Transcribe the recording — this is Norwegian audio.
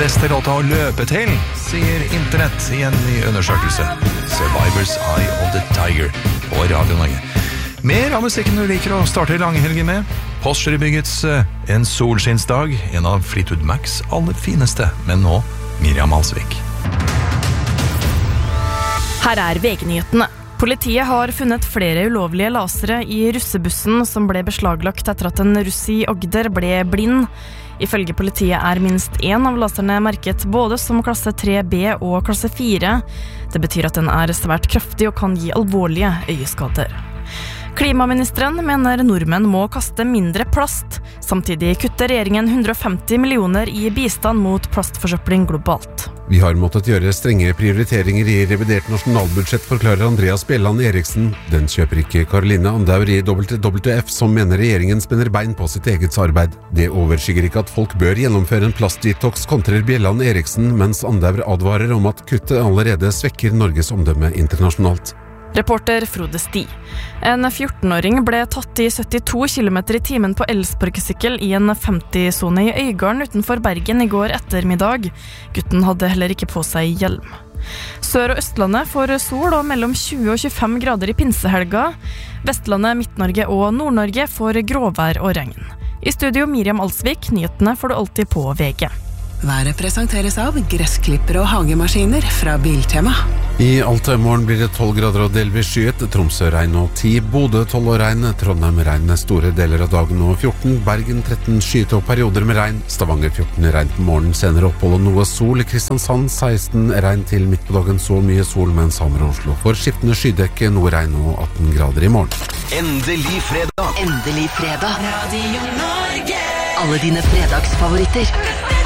beste låta å løpe til, sier internett i en ny undersøkelse. Survivor's Eye of the Tiger på Radio Norge. Mer av musikken du liker å starte langhelgen med. Postgirobygget's En solskinnsdag, en av Fleetwood Macs aller fineste, men nå Miriam Alsvik. Her VG-nyhetene. Politiet har funnet flere ulovlige lasere i russebussen som ble beslaglagt etter at en russ i Agder ble blind. Ifølge politiet minst en av laserne merket både som klasse 3B og klasse 4. Det betyr at den svært kraftig og kan gi alvorlige øyeskader. Klimaministeren mener nordmenn må kaste mindre plast. Samtidig kutter regjeringen 150 millioner i bistand mot plastforsøpling globalt. Vi har måttet gjøre strenge prioriteringer i revidert nasjonalbudsjett, forklarer Andreas Bjelland Eriksen. Den kjøper ikke Caroline Andaur i WWF, som mener regjeringen spenner bein på sitt eget arbeid. Det overskygger ikke at folk bør gjennomføre en plastdetox, kontrer Bjelland Eriksen, mens Andaur advarer om at kuttet allerede svekker Norges omdømme internasjonalt. Reporter Frode Sti. En 14-åring ble tatt i 72 km i timen på elsparkesykkel i en 50-zone i Øygarden utenfor Bergen i går ettermiddag. Gutten hadde heller ikke på seg hjelm. Sør- og Østlandet får sol og mellom 20 og 25 grader i pinsehelga. Vestlandet, Midt-Norge og Nord-Norge får gråvær og regn. I studio Miriam Alsvik, nyhetene får du alltid på VG. Været presenteres av gressklippere og hagemaskiner fra Biltema. I Alta morgen blir det 12 grader og delvis skyet, Tromsø regn og 10, Bodø 12 og regn, Trondheim regn store deler av dagen og 14, Bergen 13 skyet og perioder med regn, Stavanger 14 regn på morgen, senere opphold og noe sol, Kristiansand 16 regn til midt på dagen, så mye sol, mens Hamar og Oslo får skiftende skydekke, noe regn og 18 grader i morgen. Endelig fredag! Endelig fredag. Radio Norge! Alle dine fredagsfavoritter.